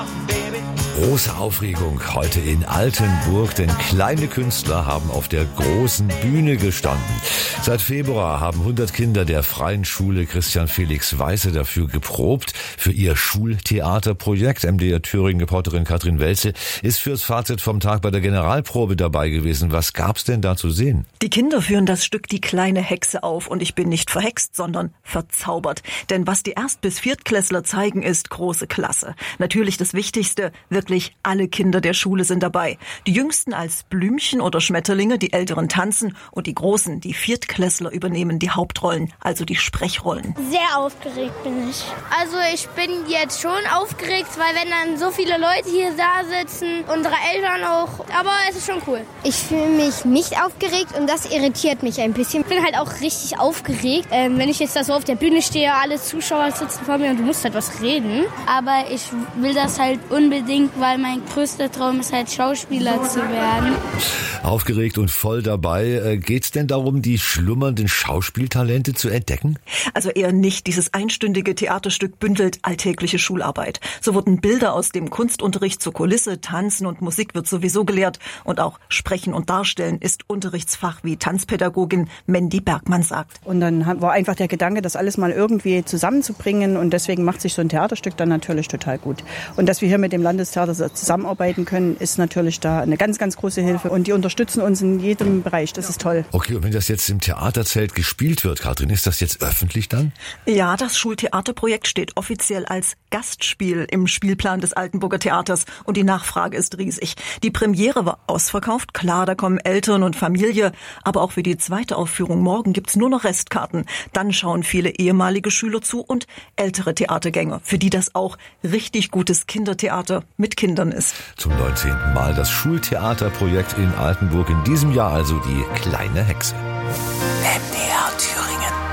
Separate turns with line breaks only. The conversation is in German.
Große Aufregung heute in Altenburg, denn kleine Künstler haben auf der großen Bühne gestanden. Seit Februar haben 100 Kinder der Freien Schule Christian Felix Weisse dafür geprobt. Für ihr Schultheaterprojekt. MDR Thüringen-Reporterin Katrin Welze ist fürs Fazit vom Tag bei der Generalprobe dabei gewesen. Was gab's denn da zu sehen?
Die Kinder führen das Stück Die kleine Hexe auf und ich bin nicht verhext, sondern verzaubert. Denn was die Erst- bis Viertklässler zeigen, ist große Klasse. Natürlich das Wichtigste, wirklich alle Kinder der Schule sind dabei. Die Jüngsten als Blümchen oder Schmetterlinge, die Älteren tanzen und die Großen, die Viertklässler, übernehmen die Hauptrollen, also die Sprechrollen.
Sehr aufgeregt bin ich. Also ich bin jetzt schon aufgeregt, weil wenn dann so viele Leute hier da sitzen, unsere Eltern auch, aber es ist schon cool.
Ich fühle mich nicht aufgeregt und das irritiert mich ein bisschen.
Ich bin halt auch richtig aufgeregt, wenn ich jetzt da so auf der Bühne stehe, alle Zuschauer sitzen vor mir und du musst halt was reden. Aber ich will das halt unbedingt, weil mein größter Traum ist halt Schauspieler zu werden.
Aufgeregt und voll dabei. Geht's denn darum, die schlummernden Schauspieltalente zu entdecken?
Also eher nicht. Dieses einstündige Theaterstück bündelt alltägliche Schularbeit. So wurden Bilder aus dem Kunstunterricht zur Kulisse, Tanzen und Musik wird sowieso gelehrt. Und auch Sprechen und Darstellen ist Unterrichtsfach, wie Tanzpädagogin Mandy Bergmann sagt.
Und dann war einfach der Gedanke, das alles mal irgendwie zusammenzubringen. Und deswegen macht sich so ein Theaterstück dann natürlich total gut. Und dass wir hier mit dem Landestheater zusammenarbeiten können, ist natürlich da eine ganz, ganz große Hilfe. Und die unterstützen uns in jedem Bereich. Das ist toll.
Okay, und wenn das jetzt im Theaterzelt gespielt wird, Katrin, ist das jetzt öffentlich dann?
Ja, das Schultheaterprojekt steht offiziell als Gastspiel im Spielplan des Altenburger Theaters. Und die Nachfrage ist riesig. Die Premiere war ausverkauft. Klar, da kommen Eltern und Familie. Aber auch für die zweite Aufführung morgen gibt's nur noch Restkarten. Dann schauen viele ehemalige Schüler zu und ältere Theatergänger, für die das auch richtig gutes Kindertheater mit Kindern ist.
Zum 19. Mal das Schultheaterprojekt in Altenburg. In diesem Jahr also die kleine Hexe.
MDR Thüringen.